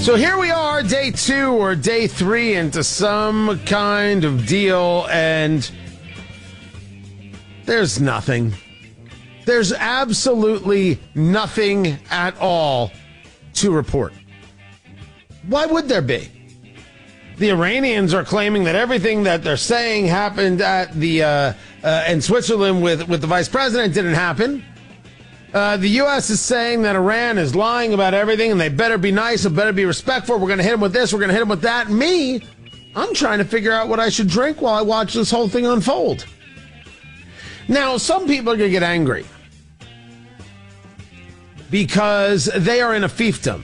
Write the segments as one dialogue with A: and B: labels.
A: So here we are, day 2 or day 3 into some kind of deal, and there's nothing. There's absolutely nothing at all to report. Why would there be? The Iranians are claiming that everything that they're saying happened at the in Switzerland with the vice president didn't happen. The U.S. is saying that Iran is lying about everything, and they better be nice and better be respectful. We're going to hit them with this. We're going to hit them with that. I'm trying to figure out what I should drink while I watch this whole thing unfold. Now, some people are going to get angry because they are in a fiefdom.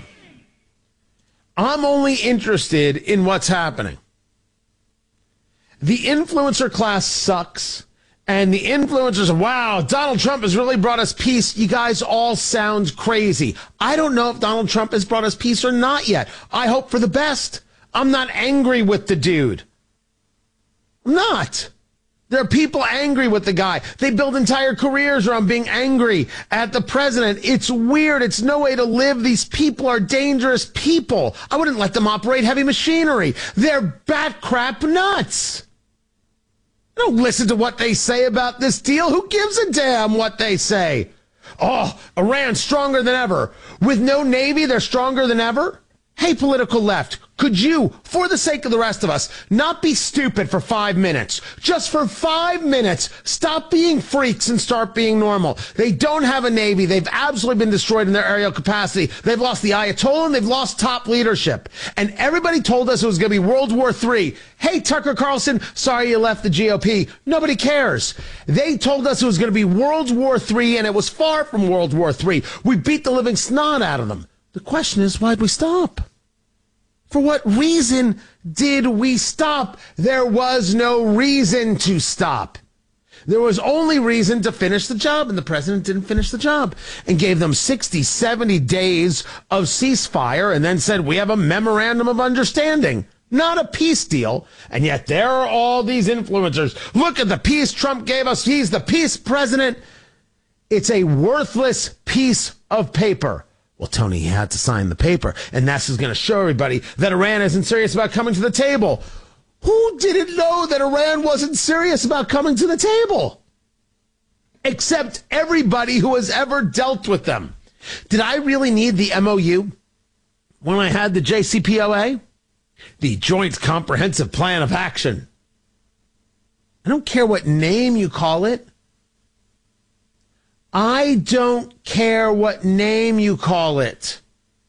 A: I'm only interested in what's happening. The influencer class sucks. And the influencers, wow, Donald Trump has really brought us peace. You guys all sound crazy. I don't know if Donald Trump has brought us peace or not yet. I hope for the best. I'm not angry with the dude. I'm not. There are people angry with the guy. They build entire careers around being angry at the president. It's weird. It's no way to live. These people are dangerous people. I wouldn't let them operate heavy machinery. They're bat crap nuts. Don't listen to what they say about this deal. Who gives a damn what they say? Oh, Iran's stronger than ever. With no Navy, they're stronger than ever? Hey, political left, could you, for the sake of the rest of us, not be stupid for 5 minutes? Just for 5 minutes, stop being freaks and start being normal. They don't have a Navy. They've absolutely been destroyed in their aerial capacity. They've lost the Ayatollah and they've lost top leadership. And everybody told us it was going to be World War III. Hey, Tucker Carlson, sorry you left the GOP. Nobody cares. They told us it was going to be World War III, and it was far from World War III. We beat the living snot out of them. The question is, why'd we stop? For what reason did we stop? There was no reason to stop. There was only reason to finish the job, and the president didn't finish the job and gave them 60, 70 days of ceasefire and then said, we have a memorandum of understanding, not a peace deal. And yet there are all these influencers. Look at the peace Trump gave us. He's the peace president. It's a worthless piece of paper. Well, Tony, he had to sign the paper, and that's who's going to show everybody that Iran isn't serious about coming to the table. Who didn't know that Iran wasn't serious about coming to the table? Except everybody who has ever dealt with them. Did I really need the MOU when I had the JCPOA? The Joint Comprehensive Plan of Action. I don't care what name you call it. I don't care what name you call it.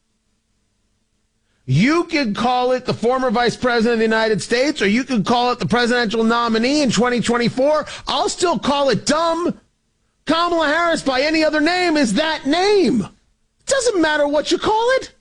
A: You can call it the former vice president of the United States, or you can call it the presidential nominee in 2024. I'll still call it dumb. Kamala Harris, by any other name, is that name. It doesn't matter what you call it.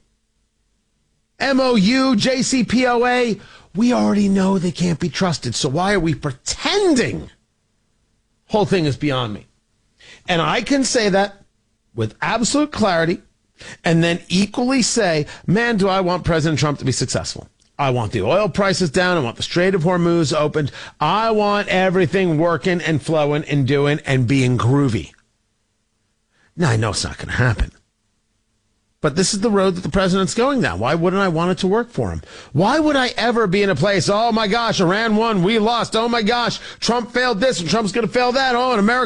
A: MOU, JCPOA, we already know they can't be trusted, so why are we pretending? Whole thing is beyond me. And I can say that with absolute clarity and then equally say, man, do I want President Trump to be successful. I want the oil prices down. I want the Strait of Hormuz opened. I want everything working and flowing and doing and being groovy. Now, I know it's not going to happen. But this is the road that the president's going down. Why wouldn't I want it to work for him? Why would I ever be in a place, oh, my gosh, Iran won, we lost. Oh, my gosh, Trump failed this and Trump's going to fail that. Oh, and America.